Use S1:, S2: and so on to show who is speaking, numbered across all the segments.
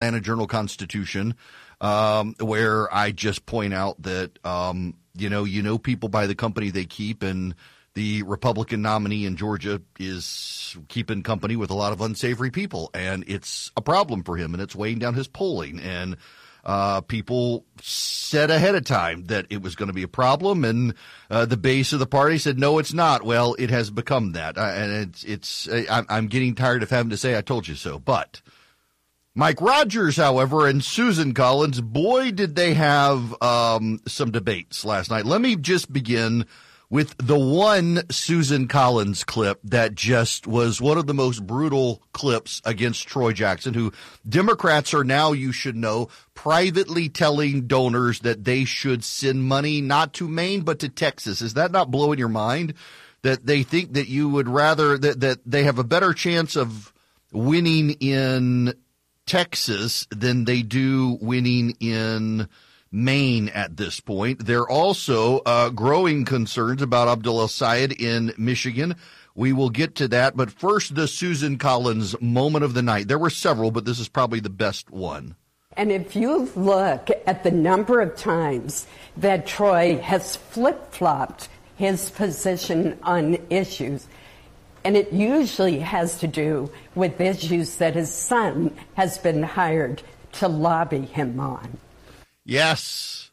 S1: Atlanta Journal-Constitution, where I just point out that, people by the company they keep, and the Republican nominee in Georgia is keeping company with a lot of unsavory people, and it's a problem for him, and it's weighing down his polling. And people said ahead of time that it was going to be a problem, and the base of the party said, no, it's not. Well, it has become that, and I'm getting tired of having to say I told you so. But Mike Rogers, however, and Susan Collins, boy, did they have some debates last night. Let me just begin with the one Susan Collins clip that just was one of the most brutal clips against Troy Jackson, who Democrats are now, you should know, privately telling donors that they should send money not to Maine but to Texas. Is that not blowing your mind? That they think that you would rather, that they have a better chance of winning in Texas than they do winning in Maine at this point. There are also growing concerns about Abdul El-Sayed in Michigan. We will get to that. But first, the Susan Collins moment of the night. There were several, but this is probably the best one.
S2: And if you look at the number of times that Troy has flip-flopped his position on issues, and it usually has to do with issues that his son has been hired to lobby him on. Yes.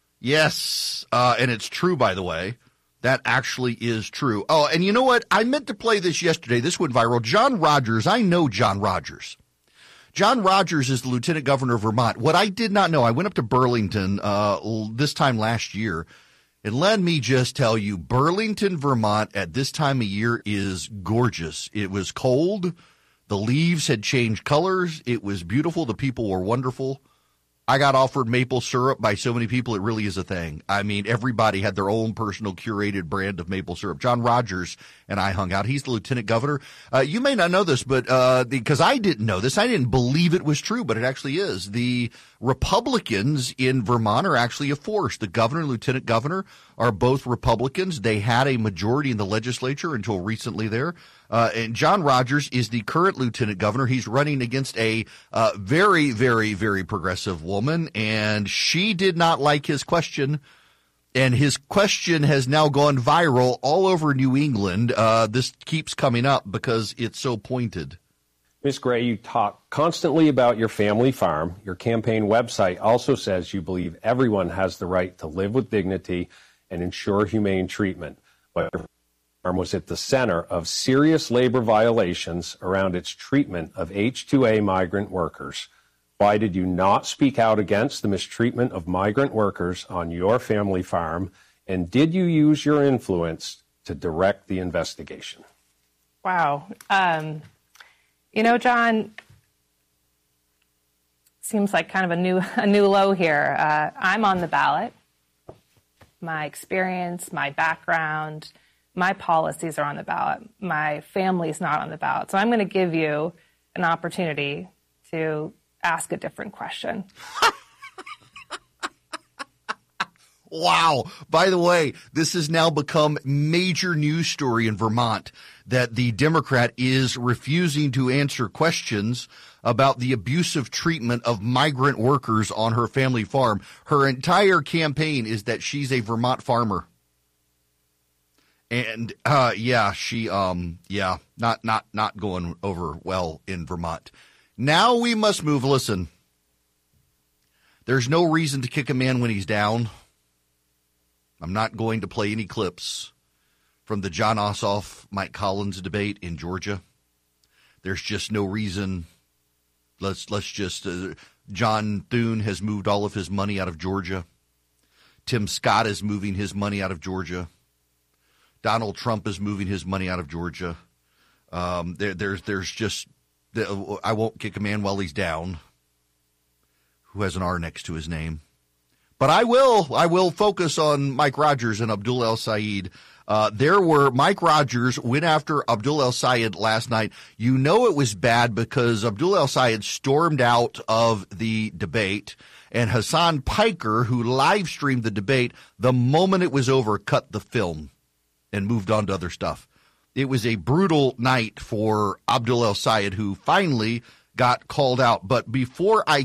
S2: And it's true, by the way. That actually is true. Oh, and you know what? I meant to play this yesterday. This went viral. John Rogers. I know John Rogers. John Rogers is the lieutenant governor of Vermont. What I did not know, I went up to Burlington this time last year. And let me just tell you, Burlington, Vermont at this time of year is gorgeous. It was cold. The leaves had changed colors. It was beautiful. The people were wonderful. I got offered maple syrup by so many people, it really is a thing. I mean, everybody had their own personal curated brand of maple syrup. John Rogers and I hung out. He's the lieutenant governor. You may not know this, but because I didn't know this, I didn't believe it was true, but it actually is. The Republicans in Vermont are actually a force. The governor and lieutenant governor are both Republicans. They had a majority in the legislature until recently there. And John Rogers is the current lieutenant governor. He's running against a very, very, very progressive woman, and she did not like his question. And his question has now gone viral all over New England. This keeps coming up because it's so pointed.
S3: Ms. Gray, you talk constantly about your family farm. Your campaign website also says you believe everyone has the right to live with dignity and ensure humane treatment. But your farm was at the center of serious labor violations around its treatment of H-2A migrant workers. Why did you not speak out against the mistreatment of migrant workers on your family farm? And did you use your influence to direct the investigation?
S4: Wow. John, seems like kind of a new low here. I'm on the ballot. My experience, my background, my policies are on the ballot. My family's not on the ballot. So I'm going to give you an opportunity to ask a different question.
S1: Wow. By the way, this has now become major news story in Vermont that the Democrat is refusing to answer questions about the abusive treatment of migrant workers on her family farm. Her entire campaign is that she's a Vermont farmer. And, not going over well in Vermont. Now we must move. Listen, there's no reason to kick a man when he's down. I'm not going to play any clips from the Jon Ossoff, Mike Collins debate in Georgia. There's just no reason. Let's just, John Thune has moved all of his money out of Georgia. Tim Scott is moving his money out of Georgia. Donald Trump is moving his money out of Georgia. There's just, I won't kick a man while he's down, who has an R next to his name. But I will focus on Mike Rogers and Abdul El-Sayed. Mike Rogers went after Abdul El-Sayed last night. You know it was bad because Abdul El-Sayed stormed out of the debate, and Hassan Piker, who live streamed the debate, the moment it was over, cut the film and moved on to other stuff. It was a brutal night for Abdul El-Sayed, who finally got called out. But before I